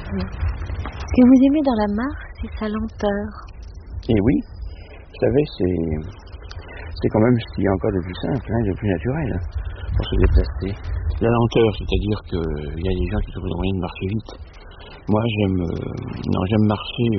Oui. Ce que vous aimez dans la marche, c'est sa lenteur. Et oui, vous savez, c'est quand même ce qu'il y a encore de plus simple, de plus naturel pour se déplacer. La lenteur, c'est-à-dire qu'il y a des gens qui trouvent le moyen de marcher vite. Moi, j'aime marcher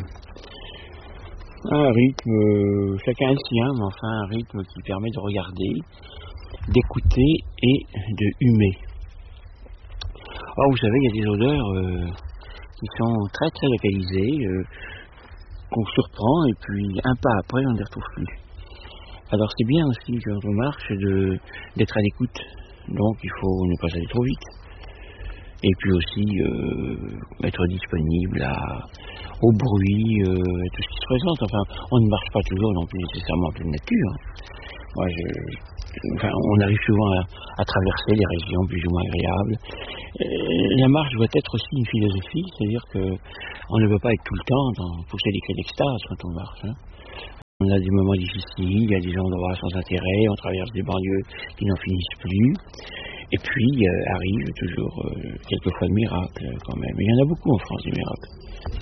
à un rythme, chacun a le sien, mais enfin un rythme qui permet de regarder, d'écouter et de humer. Or, vous savez, il y a des odeurs qui sont très très localisées, qu'on surprend, et puis un pas après, on ne les retrouve plus. Alors c'est bien aussi, quand on marche, d'être à l'écoute. Donc il faut ne pas aller trop vite. Et puis aussi être disponible au bruit, tout ce qui se présente. Enfin, on ne marche pas toujours non plus nécessairement en pleine nature. Moi, on arrive souvent à traverser les régions plus ou moins agréables. La marche doit être aussi une philosophie, c'est-à-dire qu'on ne peut pas être tout le temps pousser des cris d'extase quand on marche. On a des moments difficiles, il y a des endroits sans intérêt, on traverse des banlieues qui n'en finissent plus. Et puis arrive toujours quelquefois de miracles quand même. Il y en a beaucoup en France, des miracles.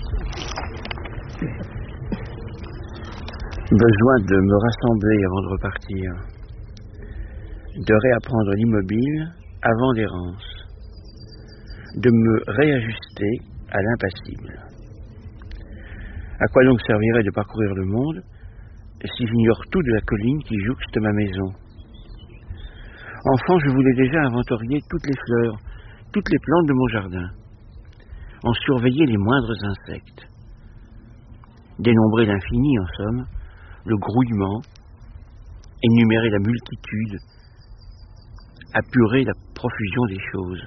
Besoin de me rassembler avant de repartir, de réapprendre l'immobile avant l'errance, de me réajuster à l'impassible. À quoi donc servirait de parcourir le monde si j'ignore tout de la colline qui jouxte ma maison? Enfant, je voulais déjà inventorier toutes les fleurs, toutes les plantes de mon jardin, en surveiller les moindres insectes, dénombrer l'infini en somme, le grouillement, énumérer la multitude, apurer la profusion des choses.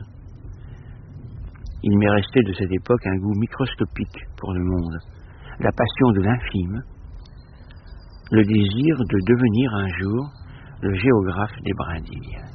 Il m'est resté de cette époque un goût microscopique pour le monde, la passion de l'infime, le désir de devenir un jour le géographe des brindilles.